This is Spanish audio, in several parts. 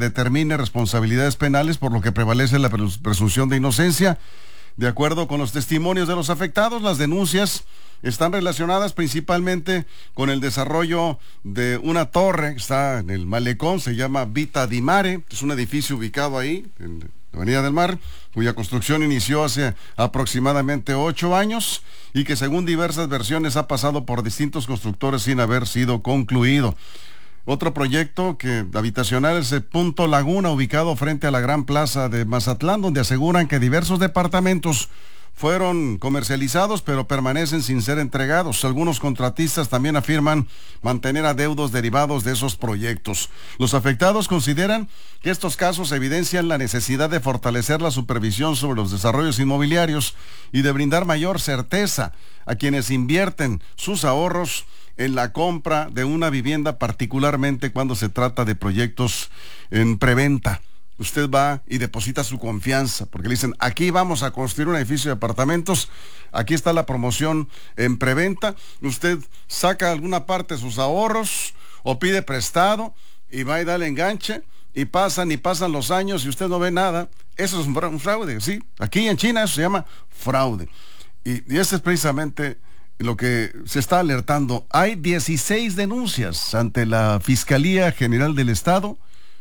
determine responsabilidades penales, por lo que prevalece la presunción de inocencia. De acuerdo con los testimonios de los afectados, las denuncias están relacionadas principalmente con el desarrollo de una torre que está en el malecón, se llama Vita di Mare, es un edificio ubicado ahí, en la Avenida del Mar, cuya construcción inició hace aproximadamente 8 años y que según diversas versiones ha pasado por distintos constructores sin haber sido concluido. Otro proyecto habitacional es el Punto Laguna, ubicado frente a la Gran Plaza de Mazatlán, donde aseguran que diversos departamentos fueron comercializados, pero permanecen sin ser entregados. Algunos contratistas también afirman mantener adeudos derivados de esos proyectos. Los afectados consideran que estos casos evidencian la necesidad de fortalecer la supervisión sobre los desarrollos inmobiliarios y de brindar mayor certeza a quienes invierten sus ahorros en la compra de una vivienda, particularmente cuando se trata de proyectos en preventa. Usted va y deposita su confianza, porque le dicen, aquí vamos a construir un edificio de apartamentos, aquí está la promoción en preventa, usted saca alguna parte de sus ahorros o pide prestado y va y da el enganche y pasan los años y usted no ve nada. Eso es un fraude, ¿sí? Aquí en China eso se llama fraude. Y ese es precisamente lo que se está alertando. Hay 16 denuncias ante la Fiscalía General del Estado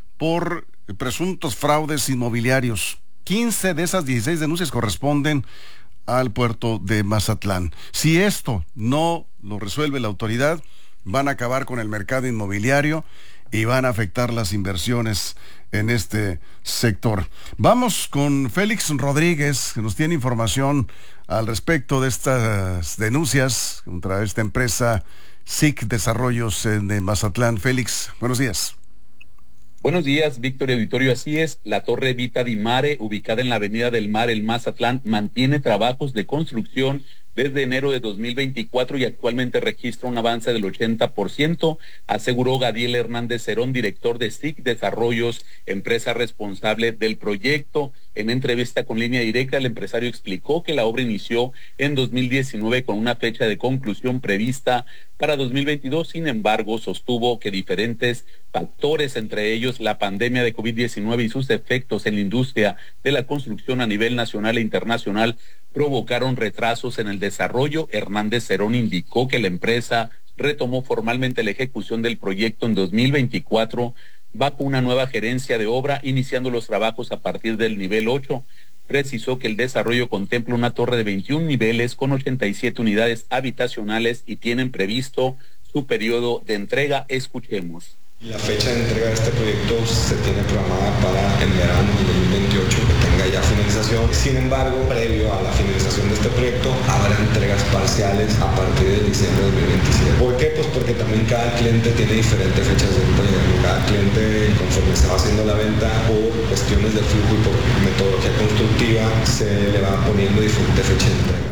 por presuntos fraudes inmobiliarios. 15 de esas 16 denuncias corresponden al puerto de Mazatlán. Si esto no lo resuelve la autoridad, van a acabar con el mercado inmobiliario y van a afectar las inversiones en este sector. Vamos con Félix Rodríguez, que nos tiene información al respecto de estas denuncias contra esta empresa SIC Desarrollos de Mazatlán. Félix, buenos días. Buenos días, Víctor y auditorio. Así es, la Torre Vita di Mare, ubicada en la Avenida del Mar, el Mazatlán, mantiene trabajos de construcción desde enero de 2024 y actualmente registra un avance del 80%, aseguró Gadiel Hernández Cerón, director de SIC Desarrollos, empresa responsable del proyecto. En entrevista con Línea Directa, el empresario explicó que la obra inició en 2019 con una fecha de conclusión prevista para 2022. Sin embargo, sostuvo que diferentes factores, entre ellos la pandemia de COVID-19 y sus efectos en la industria de la construcción a nivel nacional e internacional, provocaron retrasos en el desarrollo. Hernández Cerón indicó que la empresa retomó formalmente la ejecución del proyecto en 2024 bajo una nueva gerencia de obra, iniciando los trabajos a partir del nivel 8. Precisó que el desarrollo contempla una torre de 21 niveles con 87 unidades habitacionales y tienen previsto su periodo de entrega. Escuchemos. La fecha de entrega de este proyecto se tiene programada para el verano de 2028, que tenga ya finalización. Sin embargo, previo a la finalización de este proyecto, habrá entregas parciales a partir de diciembre de 2027. ¿Por qué? Pues porque también cada cliente tiene diferentes fechas de entrega. Cada cliente, conforme se va haciendo la venta, por cuestiones de flujo y por metodología constructiva, se le va poniendo diferentes fechas de entrega.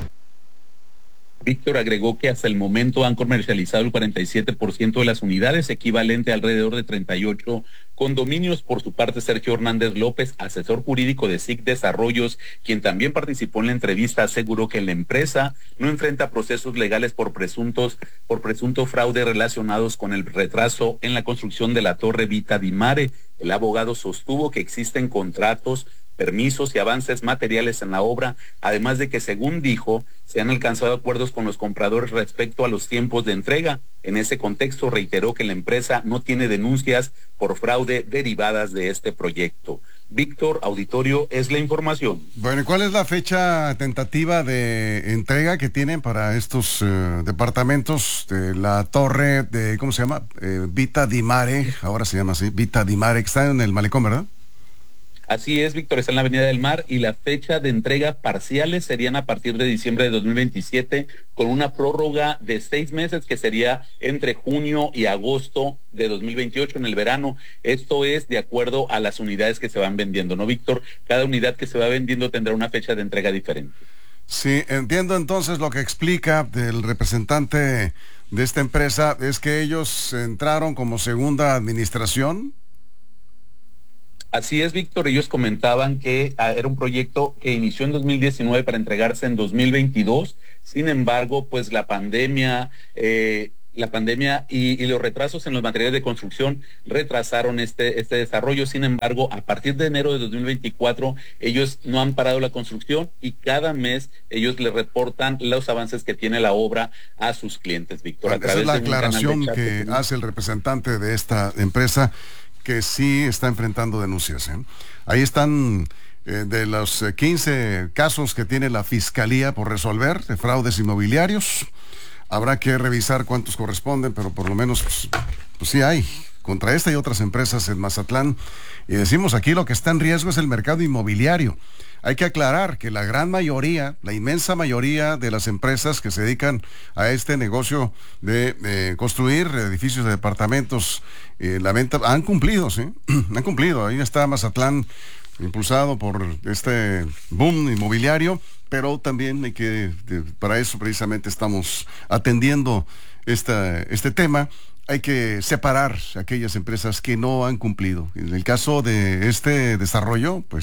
Víctor agregó que hasta el momento han comercializado el 47% de las unidades, equivalente a alrededor de 38 condominios. Por su parte, Sergio Hernández López, asesor jurídico de SIC Desarrollos, quien también participó en la entrevista, aseguró que la empresa no enfrenta procesos legales por presunto fraude relacionados con el retraso en la construcción de la Torre Vita di Mare. El abogado sostuvo que existen contratos, permisos y avances materiales en la obra, además de que, según dijo, se han alcanzado acuerdos con los compradores respecto a los tiempos de entrega. En ese contexto, reiteró que la empresa no tiene denuncias por fraude derivadas de este proyecto. Víctor, auditorio, es la información. Bueno, ¿y cuál es la fecha tentativa de entrega que tienen para estos departamentos de la torre de, ¿cómo se llama? Vita di Mare, ahora se llama así, Vita di Mare, que está en el malecón, ¿verdad? Así es, Víctor, está en la Avenida del Mar y la fecha de entrega parciales serían a partir de diciembre de 2027 con una prórroga de 6 meses que sería entre junio y agosto de 2028 en el verano. Esto es de acuerdo a las unidades que se van vendiendo, ¿no, Víctor? Cada unidad que se va vendiendo tendrá una fecha de entrega diferente. Sí, entiendo entonces lo que explica el representante de esta empresa es que ellos entraron como segunda administración. Así es, Víctor, ellos comentaban que era un proyecto que inició en 2019 para entregarse en 2022, sin embargo, pues la pandemia, la pandemia y los retrasos en los materiales de construcción retrasaron este desarrollo. Sin embargo, a partir de enero de 2024, ellos no han parado la construcción y cada mes ellos le reportan los avances que tiene la obra a sus clientes, Víctor. Esa es la aclaración que hace el representante de esta empresa, que sí está enfrentando denuncias, ¿eh? Ahí están... de los 15 casos que tiene la Fiscalía por resolver de fraudes inmobiliarios, habrá que revisar cuántos corresponden, pero por lo menos pues sí hay contra esta y otras empresas en Mazatlán. Y decimos aquí, lo que está en riesgo es el mercado inmobiliario. Hay que aclarar que la gran mayoría, la inmensa mayoría de las empresas que se dedican a este negocio de construir edificios de departamentos, la venta, han cumplido, ¿sí? Han cumplido. Ahí está Mazatlán, impulsado por este boom inmobiliario, pero también hay que, para eso precisamente estamos atendiendo este tema. Hay que separar aquellas empresas que no han cumplido. En el caso de este desarrollo, pues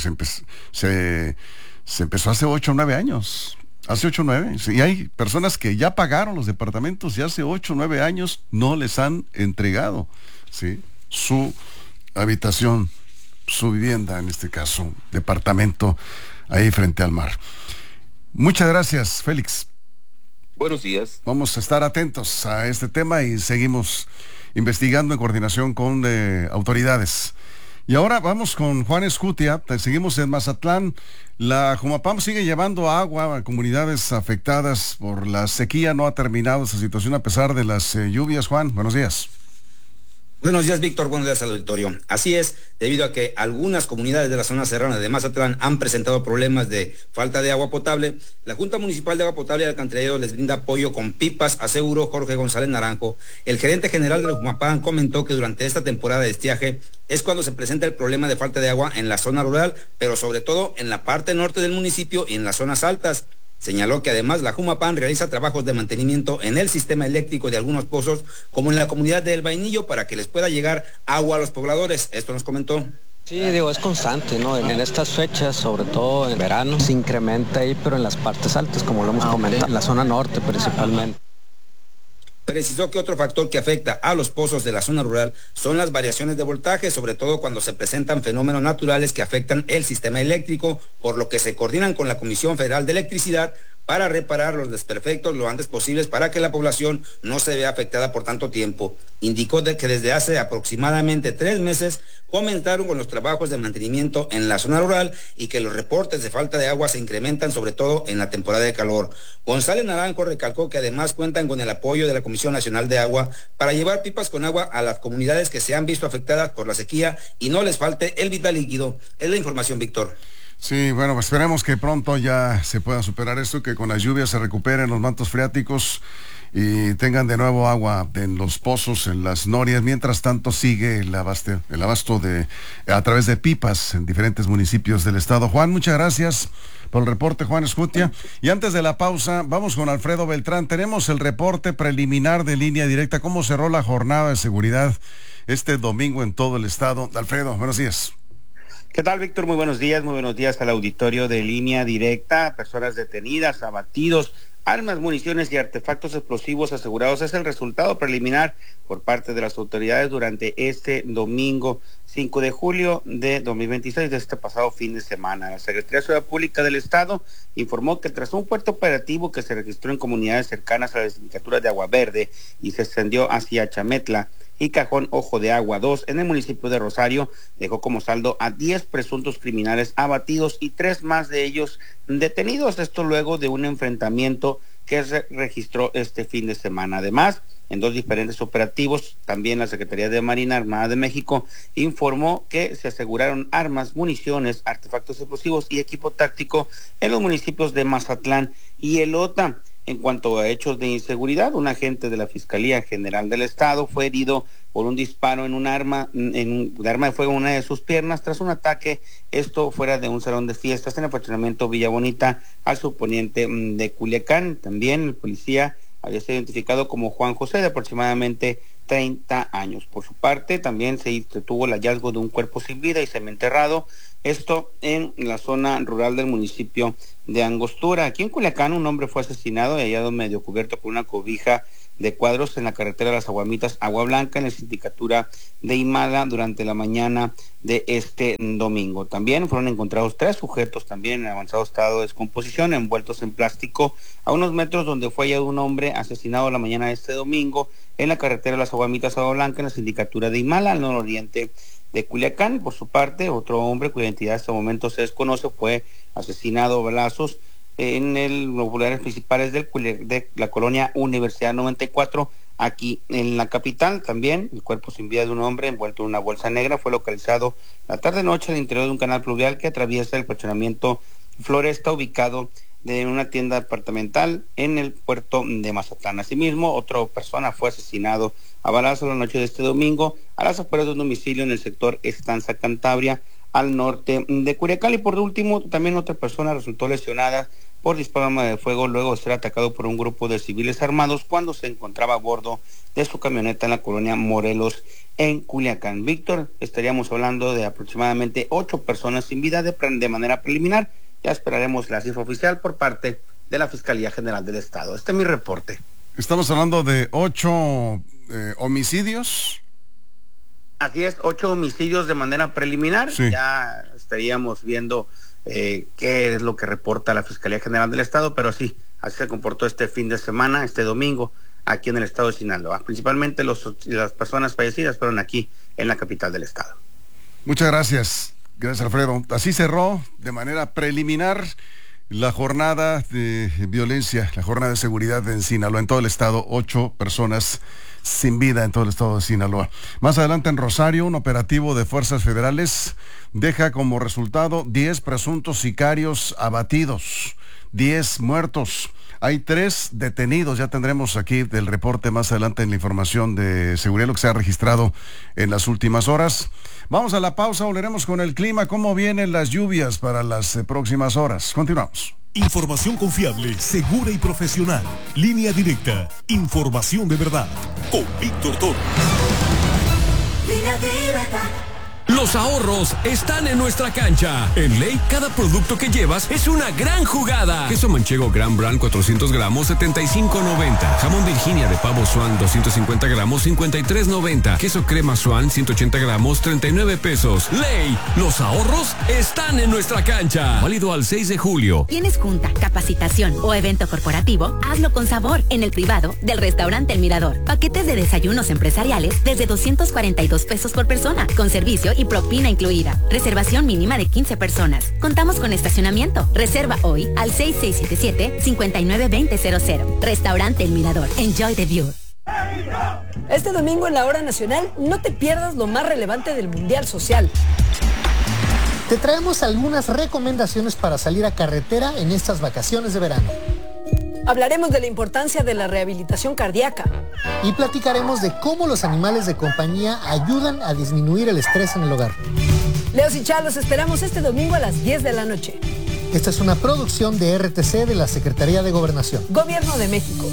se empezó hace 8 o 9 años. Hace 8 o 9. Y hay personas que ya pagaron los departamentos y hace 8 o 9 años no les han entregado, ¿sí?, su habitación, su vivienda, en este caso, departamento ahí frente al mar. Muchas gracias, Félix. Buenos días. Vamos a estar atentos a este tema y seguimos investigando en coordinación con autoridades. Y ahora vamos con Juan Escutia. Seguimos en Mazatlán. La Jumapam sigue llevando agua a comunidades afectadas por la sequía. No ha terminado esa situación a pesar de las lluvias. Juan, buenos días. Buenos días, Víctor. Buenos días al auditorio. Así es, debido a que algunas comunidades de la zona serrana de Mazatlán han presentado problemas de falta de agua potable, la Junta Municipal de Agua Potable y Alcantarillado les brinda apoyo con pipas, aseguró Jorge González Naranjo. El gerente general de la Jumapam comentó que durante esta temporada de estiaje es cuando se presenta el problema de falta de agua en la zona rural, pero sobre todo en la parte norte del municipio y en las zonas altas. Señaló que además la Jumapam realiza trabajos de mantenimiento en el sistema eléctrico de algunos pozos, como en la comunidad de El Vainillo, para que les pueda llegar agua a los pobladores. Esto nos comentó. Sí, digo, es constante, ¿no? En estas fechas, sobre todo en verano, se incrementa ahí, pero en las partes altas, como lo hemos comentado, en la zona norte principalmente. Precisó que otro factor que afecta a los pozos de la zona rural son las variaciones de voltaje, sobre todo cuando se presentan fenómenos naturales que afectan el sistema eléctrico, por lo que se coordinan con la Comisión Federal de Electricidad para reparar los desperfectos lo antes posibles para que la población no se vea afectada por tanto tiempo. Indicó que desde hace aproximadamente 3 meses comenzaron con los trabajos de mantenimiento en la zona rural y que los reportes de falta de agua se incrementan sobre todo en la temporada de calor. González Naranjo recalcó que además cuentan con el apoyo de la Comisión Nacional de Agua para llevar pipas con agua a las comunidades que se han visto afectadas por la sequía y no les falte el vital líquido. Es la información, Víctor. Sí, bueno, pues esperemos que pronto ya se pueda superar esto, que con las lluvias se recuperen los mantos freáticos y tengan de nuevo agua en los pozos, en las norias. Mientras tanto sigue el abasto a través de pipas en diferentes municipios del estado. Juan, muchas gracias por el reporte, Juan Escutia. Y antes de la pausa, vamos con Alfredo Beltrán. Tenemos el reporte preliminar de Línea Directa. ¿Cómo cerró la jornada de seguridad este domingo en todo el estado? Alfredo, buenos días. ¿Qué tal, Víctor? Muy buenos días al auditorio de Línea Directa. Personas detenidas, abatidos, armas, municiones y artefactos explosivos asegurados es el resultado preliminar por parte de las autoridades durante este domingo 5 de julio de 2026, de este pasado fin de semana. La Secretaría de Seguridad Pública del Estado informó que tras un fuerte operativo que se registró en comunidades cercanas a la sindicatura de Agua Verde y se extendió hacia Chametla y Cajón Ojo de Agua 2 en el municipio de Rosario, dejó como saldo a 10 presuntos criminales abatidos y 3 más de ellos detenidos. Esto luego de un enfrentamiento que se registró este fin de semana. Además, en 2 diferentes operativos, también la Secretaría de Marina Armada de México informó que se aseguraron armas, municiones, artefactos explosivos y equipo táctico en los municipios de Mazatlán y Elota. En cuanto a hechos de inseguridad, un agente de la Fiscalía General del Estado fue herido por un disparo en un arma de fuego en una de sus piernas tras un ataque, esto fuera de un salón de fiestas en el fraccionamiento Villa Bonita al surponiente de Culiacán. También el policía había sido identificado como Juan José, de aproximadamente 30 años. Por su parte, también se tuvo el hallazgo de un cuerpo sin vida y semienterrado, esto en la zona rural del municipio de Angostura. Aquí en Culiacán un hombre fue asesinado y hallado medio cubierto con una cobija de cuadros en la carretera de las Aguamitas, Agua Blanca, en la sindicatura de Imala durante la mañana de este domingo. También fueron encontrados 3 sujetos también en avanzado estado de descomposición, envueltos en plástico a unos metros donde fue hallado un hombre asesinado la mañana de este domingo en la carretera de las Aguamitas, Agua Blanca, en la sindicatura de Imala, al nororiente de Culiacán. Por su parte, otro hombre cuya identidad hasta el momento se desconoce fue asesinado a balazos en los lugares principales de la colonia Universidad 94, aquí en la capital. También el cuerpo sin vida de un hombre envuelto en una bolsa negra fue localizado la tarde-noche al interior de un canal pluvial que atraviesa el fraccionamiento Floresta, ubicado en una tienda departamental en el puerto de Mazatlán. Asimismo, otra persona fue asesinado a balazos la noche de este domingo a las afueras de un domicilio en el sector Estanza Cantabria, al norte de Culiacán. Y por último, también otra persona resultó lesionada por disparo de fuego luego de ser atacado por un grupo de civiles armados cuando se encontraba a bordo de su camioneta en la colonia Morelos, en Culiacán. Víctor, estaríamos hablando de aproximadamente 8 personas sin vida de manera preliminar. Ya esperaremos la cifra oficial por parte de la Fiscalía General del Estado. Este es mi reporte. Estamos hablando de 8 homicidios. Así es, 8 homicidios de manera preliminar. Sí. Ya estaríamos viendo qué es lo que reporta la Fiscalía General del Estado, pero sí, así se comportó este fin de semana, este domingo, aquí en el estado de Sinaloa. Principalmente las personas fallecidas fueron aquí en la capital del estado. Muchas gracias. Gracias, Alfredo. Así cerró de manera preliminar la jornada de violencia, la jornada de seguridad en Sinaloa, en todo el estado. 8 personas sin vida en todo el estado de Sinaloa. Más adelante en Rosario, un operativo de fuerzas federales deja como resultado 10 presuntos sicarios abatidos, 10 muertos. Hay 3 detenidos. Ya tendremos aquí el reporte más adelante en la información de seguridad, lo que se ha registrado en las últimas horas. Vamos a la pausa, volveremos con el clima, cómo vienen las lluvias para las próximas horas. Continuamos. Información confiable, segura y profesional. Línea Directa. Información de verdad. Con Víctor Toro. Línea Directa. Los ahorros están en nuestra cancha. En Ley, cada producto que llevas es una gran jugada. Queso manchego Gran Brand 400 gramos, 75.90. Jamón Virginia de pavo Swan 250 gramos, 53.90. Queso crema Swan 180 gramos, 39 pesos. Ley, los ahorros están en nuestra cancha. Válido al 6 de julio. ¿Tienes junta, capacitación o evento corporativo? Hazlo con sabor en el privado del restaurante El Mirador. Paquetes de desayunos empresariales desde 242 pesos por persona, con servicio y propina incluida. Reservación mínima de 15 personas. Contamos con estacionamiento. Reserva hoy al 6677-592000. Restaurante El Mirador. Enjoy the view. Este domingo en la Hora Nacional no te pierdas lo más relevante del Mundial Social. Te traemos algunas recomendaciones para salir a carretera en estas vacaciones de verano. Hablaremos de la importancia de la rehabilitación cardíaca. Y platicaremos de cómo los animales de compañía ayudan a disminuir el estrés en el hogar. Leos y Chá, los esperamos este domingo a las 10 de la noche. Esta es una producción de RTC de la Secretaría de Gobernación. Gobierno de México.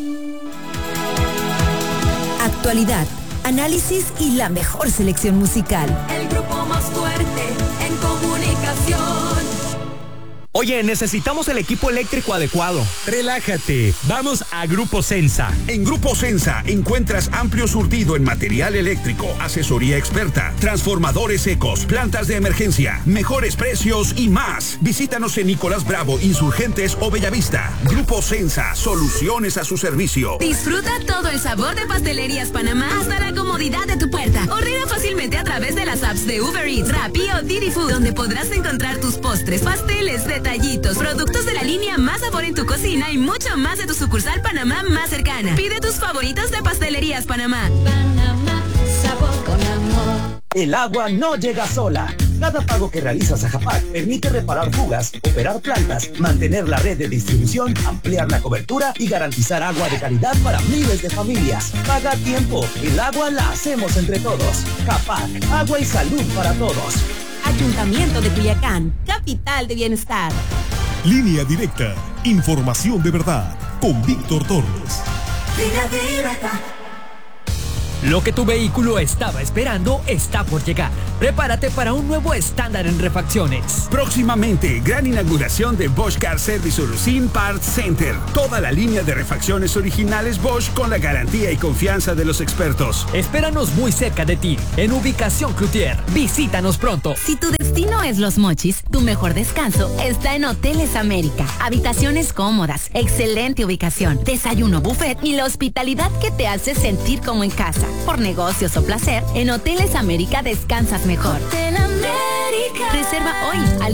Actualidad, análisis y la mejor selección musical. El grupo más fuerte en comunicación. Oye, necesitamos el equipo eléctrico adecuado. Relájate, vamos a Grupo Sensa. En Grupo Sensa encuentras amplio surtido en material eléctrico, asesoría experta, transformadores secos, plantas de emergencia, mejores precios y más. Visítanos en Nicolás Bravo, Insurgentes o Bellavista. Grupo Sensa, soluciones a su servicio. Disfruta todo el sabor de Pastelerías Panamá hasta la comodidad de tu puerta. Ordena fácilmente a través de las apps de Uber Eats, Rappi o Didi Food, donde podrás encontrar tus postres, pasteles, detallitos, productos de la línea Más Sabor en tu cocina y mucho más de tu sucursal Panamá más cercana. Pide tus favoritos de Pastelerías Panamá. Panamá, sabor con amor. El agua no llega sola. Cada pago que realizas a Japac permite reparar fugas, operar plantas, mantener la red de distribución, ampliar la cobertura y garantizar agua de calidad para miles de familias. Paga a tiempo. El agua la hacemos entre todos. Japac, agua y salud para todos. Ayuntamiento de Culiacán, capital de bienestar. Línea Directa. Información de verdad. Con Víctor Torres. Línea Directa. Lo que tu vehículo estaba esperando está por llegar. Prepárate para un nuevo estándar en refacciones. Próximamente, gran inauguración de Bosch Car Service Urucín Parts Center. Toda la línea de refacciones originales Bosch con la garantía y confianza de los expertos. Espéranos muy cerca de ti, en ubicación Cloutier. Visítanos pronto. Si tu destino es Los Mochis, tu mejor descanso está en Hoteles América. Habitaciones cómodas, excelente ubicación, desayuno buffet y la hospitalidad que te hace sentir como en casa. Por negocios o placer, en Hoteles América descansas mejor. Hotel América. Reserva hoy al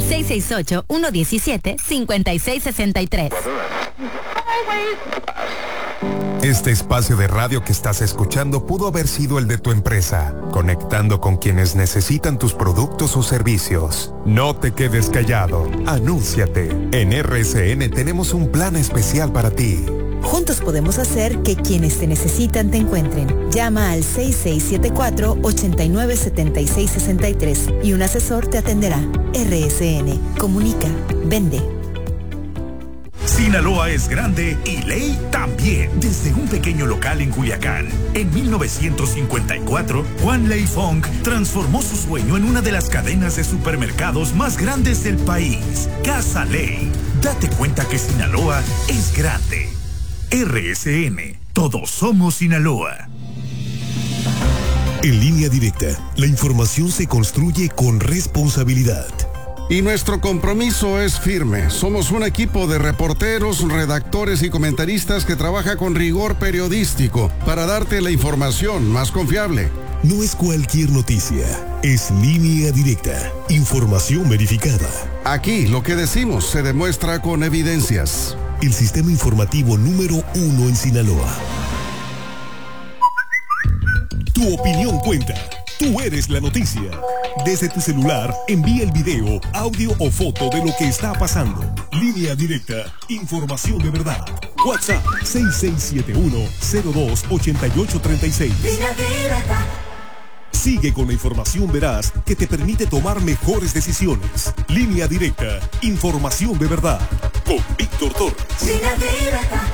668-117-5663. Este espacio de radio que estás escuchando pudo haber sido el de tu empresa, conectando con quienes necesitan tus productos o servicios. No te quedes callado, anúnciate. En RSN tenemos un plan especial para ti. Juntos podemos hacer que quienes te necesitan te encuentren. Llama al 6674-897663 y un asesor te atenderá. RSN. Comunica. Vende. Sinaloa es grande y ley también. Desde un pequeño local en Culiacán, en 1954, Juan Ley Fong transformó su sueño en una de las cadenas de supermercados más grandes del país, Casa Ley. Date cuenta que Sinaloa es grande. RSN, todos somos Sinaloa. En Línea Directa, la información se construye con responsabilidad. Y nuestro compromiso es firme. Somos un equipo de reporteros, redactores y comentaristas que trabaja con rigor periodístico para darte la información más confiable. No es cualquier noticia, es Línea Directa, información verificada. Aquí lo que decimos se demuestra con evidencias. El sistema informativo número 1 en Sinaloa. Tu opinión cuenta. Tú eres la noticia. Desde tu celular, envía el video, audio o foto de lo que está pasando. Línea Directa, información de verdad. WhatsApp 6671-028836. Línea Directa. Sigue con la información veraz que te permite tomar mejores decisiones. Línea Directa, información de verdad. Con Víctor Torres. Línea Directa.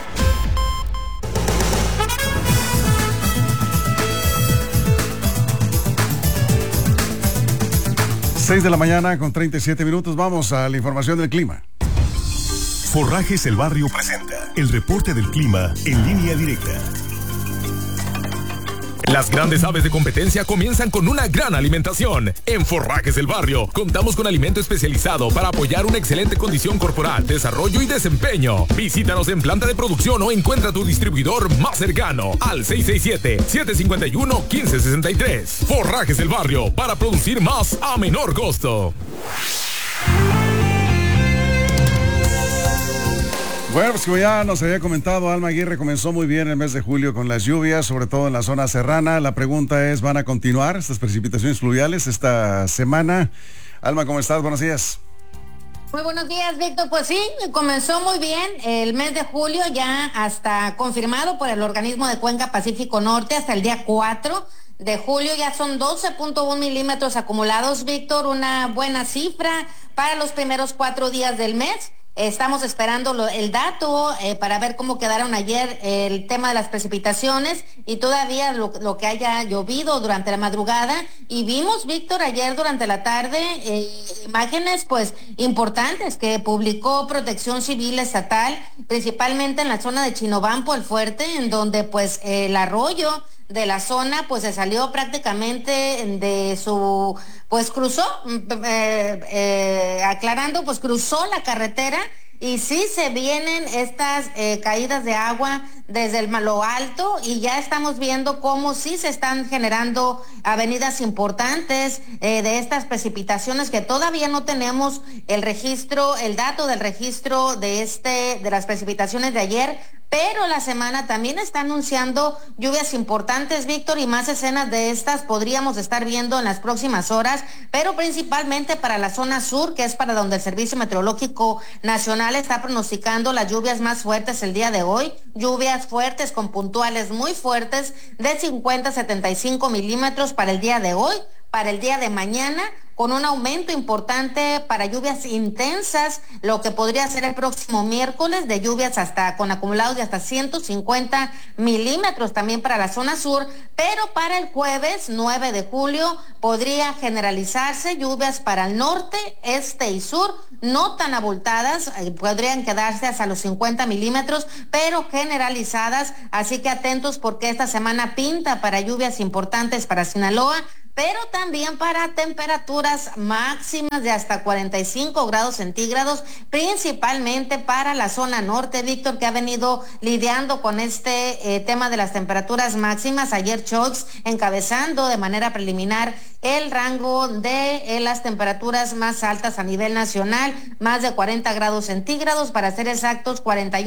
6 de la mañana con 37 minutos. Vamos a la información del clima. Forrajes El Barrio presenta el reporte del clima en Línea Directa. Las grandes aves de competencia comienzan con una gran alimentación. En Forrajes El Barrio contamos con alimento especializado para apoyar una excelente condición corporal, desarrollo y desempeño. Visítanos en planta de producción o encuentra tu distribuidor más cercano al 667-751-1563. Forrajes El Barrio, para producir más a menor costo. Bueno, pues como ya nos había comentado, Alma Aguirre, comenzó muy bien el mes de julio con las lluvias, sobre todo en la zona serrana. La pregunta es, ¿van a continuar estas precipitaciones pluviales esta semana? Alma, ¿cómo estás? Buenos días. Muy buenos días, Víctor. Pues sí, comenzó muy bien el mes de julio, ya hasta confirmado por el organismo de Cuenca Pacífico Norte hasta el día 4 de julio. Ya son 12.1 milímetros acumulados, Víctor, una buena cifra para los primeros 4 días del mes. Estamos esperando el dato para ver cómo quedaron ayer el tema de las precipitaciones y todavía lo que haya llovido durante la madrugada. Y vimos, Víctor, ayer durante la tarde imágenes pues importantes que publicó Protección Civil Estatal, principalmente en la zona de Chinobampo, el Fuerte, en donde pues el arroyo de la zona pues se salió prácticamente de su, pues cruzó, aclarando, pues cruzó la carretera y sí se vienen estas caídas de agua desde lo alto y ya estamos viendo cómo sí se están generando avenidas importantes de estas precipitaciones que todavía no tenemos el registro, el dato del registro de las precipitaciones de ayer, pero la semana también está anunciando lluvias importantes, Víctor, y más escenas de estas podríamos estar viendo en las próximas horas, pero principalmente para la zona sur, que es para donde el Servicio Meteorológico Nacional está pronosticando las lluvias más fuertes el día de hoy, lluvias fuertes con puntuales muy fuertes de 50 a 75 milímetros para el día de hoy. Para el día de mañana, con un aumento importante para lluvias intensas, lo que podría ser el próximo miércoles, de lluvias con acumulados de hasta 150 milímetros también para la zona sur, pero para el jueves 9 de julio podría generalizarse lluvias para el norte, este y sur, no tan abultadas, podrían quedarse hasta los 50 milímetros, pero generalizadas, así que atentos porque esta semana pinta para lluvias importantes para Sinaloa, pero también para temperaturas máximas de hasta 45 grados centígrados, principalmente para la zona norte, Víctor, que ha venido lidiando con este tema de las temperaturas máximas. Ayer Choix encabezando de manera preliminar el rango de las temperaturas más altas a nivel nacional, más de 40 grados centígrados, para ser exactos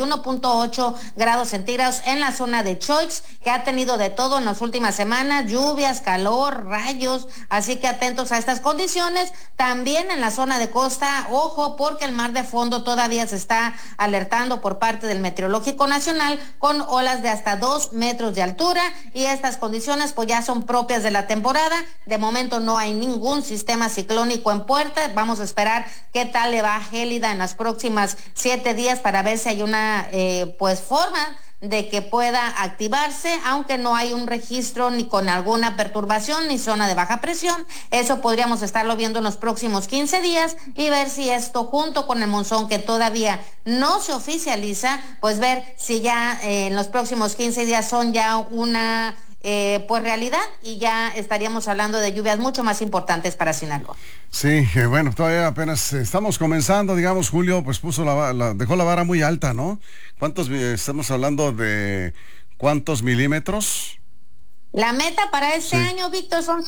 41.8 grados centígrados en la zona de Choix, que ha tenido de todo en las últimas semanas, lluvias, calor, rayos, así que atentos a estas condiciones. También en la zona de costa, ojo, porque el mar de fondo todavía se está alertando por parte del Meteorológico Nacional con olas de hasta 2 metros de altura, y estas condiciones pues ya son propias de la temporada. De momento no hay ningún sistema ciclónico en puerta. Vamos a esperar qué tal le va a Gélida en las próximas 7 días para ver si hay una forma de que pueda activarse, aunque no hay un registro ni con alguna perturbación ni zona de baja presión. Eso podríamos estarlo viendo en los próximos 15 días y ver si esto, junto con el monzón que todavía no se oficializa, pues ver si ya en los próximos 15 días son ya una realidad, y ya estaríamos hablando de lluvias mucho más importantes para Sinaloa. Sí, bueno, todavía apenas estamos comenzando, digamos. Julio pues dejó la vara muy alta, ¿no? Estamos hablando de cuántos milímetros? La meta para este año, Víctor, son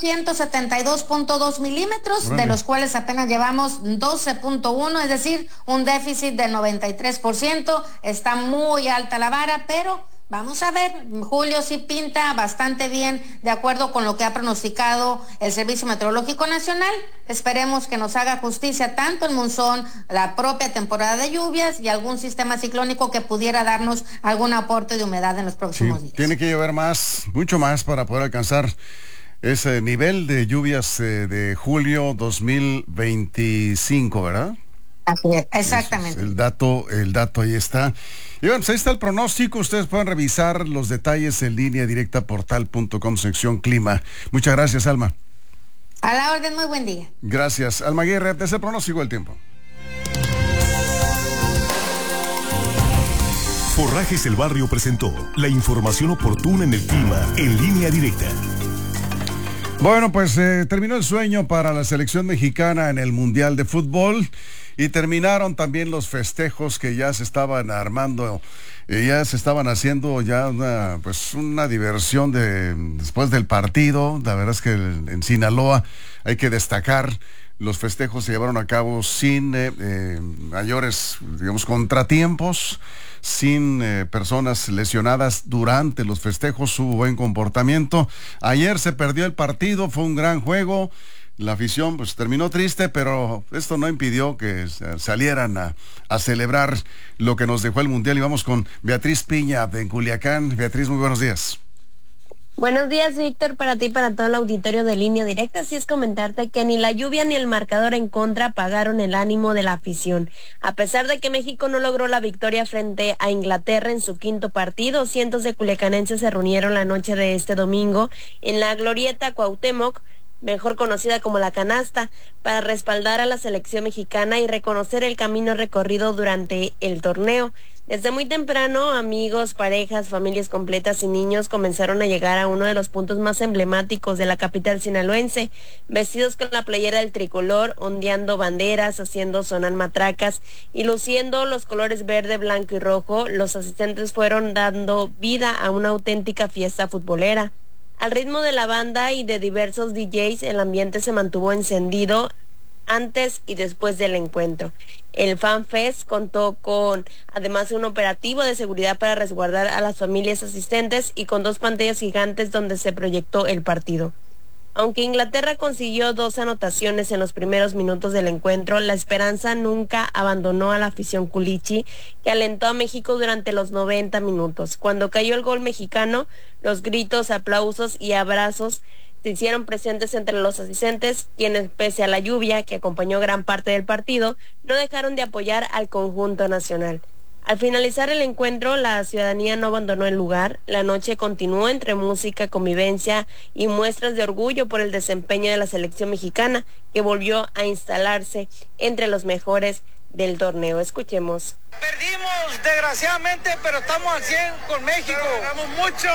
172.2 milímetros, de los cuales apenas llevamos 12.1, es decir, un déficit del 93%. Está muy alta la vara, pero vamos a ver. Julio sí pinta bastante bien, de acuerdo con lo que ha pronosticado el Servicio Meteorológico Nacional. Esperemos que nos haga justicia tanto el monzón, la propia temporada de lluvias y algún sistema ciclónico que pudiera darnos algún aporte de humedad en los próximos días. Tiene que llover más, mucho más, para poder alcanzar ese nivel de lluvias de julio 2025, ¿verdad? Así es, exactamente. El dato ahí está. Y bueno, pues ahí está el pronóstico. Ustedes pueden revisar los detalles en línea directa portal.com, sección clima. Muchas gracias, Alma. A la orden, muy buen día. Gracias. Alma Aguirre, es el pronóstico del tiempo. Forrajes El Barrio presentó la información oportuna en el clima en línea directa. Bueno, pues terminó el sueño para la selección mexicana en el Mundial de Fútbol. Y terminaron también los festejos que ya se estaban armando, ya se estaban haciendo ya una diversión después del partido. La verdad es que en Sinaloa hay que destacar, los festejos se llevaron a cabo sin mayores, digamos, contratiempos, sin personas lesionadas durante los festejos. Hubo buen comportamiento. Ayer se perdió el partido, fue un gran juego. La afición pues terminó triste, pero esto no impidió que salieran a celebrar lo que nos dejó el Mundial. Y vamos con Beatriz Piña de Culiacán. Beatriz, muy buenos días. Buenos días, Víctor, para ti y para todo el auditorio de Línea Directa. Así es, comentarte que ni la lluvia ni el marcador en contra apagaron el ánimo de la afición. A pesar de que México no logró la victoria frente a Inglaterra en su quinto partido, cientos de culiacanenses se reunieron la noche de este domingo en la Glorieta Cuauhtémoc, mejor conocida como La Canasta, para respaldar a la selección mexicana y reconocer el camino recorrido durante el torneo. Desde muy temprano, amigos, parejas, familias completas y niños comenzaron a llegar a uno de los puntos más emblemáticos de la capital sinaloense, vestidos con la playera del tricolor, ondeando banderas, haciendo sonar matracas y luciendo los colores verde, blanco y rojo. Los asistentes fueron dando vida a una auténtica fiesta futbolera. Al ritmo de la banda y de diversos DJs, el ambiente se mantuvo encendido antes y después del encuentro. El Fan Fest contó con, además de un operativo de seguridad para resguardar a las familias asistentes y con 2 pantallas gigantes donde se proyectó el partido. Aunque Inglaterra consiguió 2 anotaciones en los primeros minutos del encuentro, la esperanza nunca abandonó a la afición culichi, que alentó a México durante los 90 minutos. Cuando cayó el gol mexicano, los gritos, aplausos y abrazos se hicieron presentes entre los asistentes, quienes pese a la lluvia que acompañó gran parte del partido, no dejaron de apoyar al conjunto nacional. Al finalizar el encuentro, la ciudadanía no abandonó el lugar. La noche continuó entre música, convivencia y muestras de orgullo por el desempeño de la selección mexicana, que volvió a instalarse entre los mejores del torneo. Escuchemos. Perdimos, desgraciadamente, pero estamos al 100 con México. Ganamos mucho.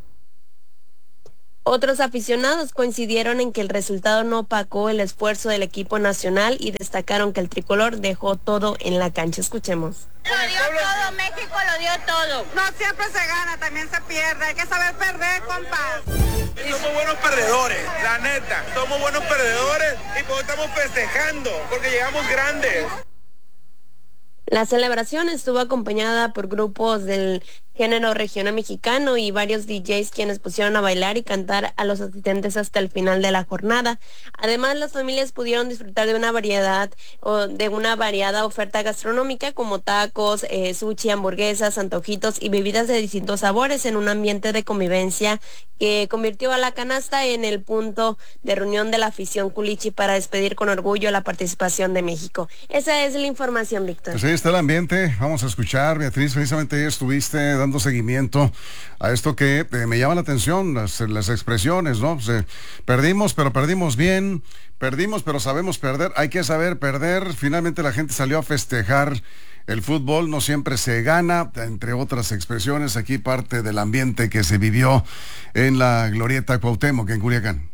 Otros aficionados coincidieron en que el resultado no opacó el esfuerzo del equipo nacional y destacaron que el tricolor dejó todo en la cancha. Escuchemos. Lo dio todo, México lo dio todo. No siempre se gana, también se pierde. Hay que saber perder, compas. Y somos buenos perdedores, la neta. Somos buenos perdedores y pues estamos festejando porque llegamos grandes. La celebración estuvo acompañada por grupos del género regional mexicano y varios DJs quienes pusieron a bailar y cantar a los asistentes hasta el final de la jornada. Además, las familias pudieron disfrutar de una variada oferta gastronómica como tacos, sushi, hamburguesas, antojitos y bebidas de distintos sabores en un ambiente de convivencia que convirtió a la canasta en el punto de reunión de la afición culichi para despedir con orgullo la participación de México. Esa es la información, Víctor. Pues ahí está el ambiente. Vamos a escuchar, Beatriz, precisamente estuviste dando seguimiento a esto que me llama la atención, las expresiones, ¿no? Perdimos, pero perdimos bien, perdimos, pero sabemos perder, hay que saber perder. Finalmente la gente salió a festejar. El fútbol no siempre se gana, entre otras expresiones, aquí parte del ambiente que se vivió en la Glorieta Cuauhtémoc, en Culiacán.